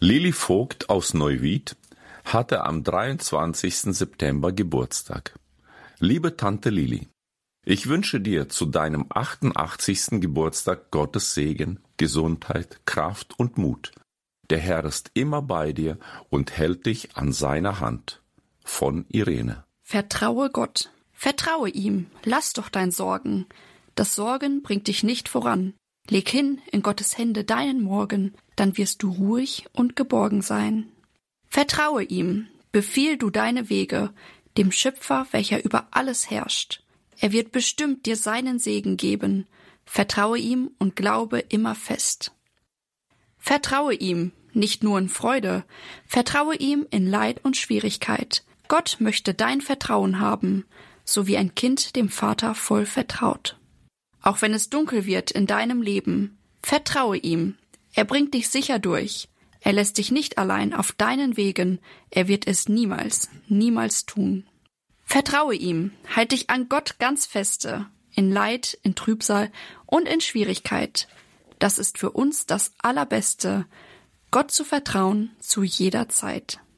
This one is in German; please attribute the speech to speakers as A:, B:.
A: Lili Vogt aus Neuwied hatte am 23. September Geburtstag. Liebe Tante Lili, ich wünsche dir zu deinem 88. Geburtstag Gottes Segen, Gesundheit, Kraft und Mut. Der Herr ist immer bei dir und hält dich an seiner Hand. Von Irene.
B: Vertraue Gott. Vertraue ihm. Lass doch dein Sorgen. Das Sorgen bringt dich nicht voran. Leg hin in Gottes Hände deinen Morgen, dann wirst du ruhig und geborgen sein. Vertraue ihm. Befiehl du deine Wege, dem Schöpfer, welcher über alles herrscht. Er wird bestimmt dir seinen Segen geben. Vertraue ihm und glaube immer fest. Vertraue ihm, nicht nur in Freude, vertraue ihm in Leid und Schwierigkeit. Gott möchte dein Vertrauen haben, so wie ein Kind dem Vater voll vertraut. Auch wenn es dunkel wird in deinem Leben, vertraue ihm. Er bringt dich sicher durch. Er lässt dich nicht allein auf deinen Wegen. Er wird es niemals, niemals tun. Vertraue ihm. Halt dich an Gott ganz feste. In Leid, in Trübsal und in Schwierigkeit. Das ist für uns das Allerbeste, Gott zu vertrauen zu jeder Zeit.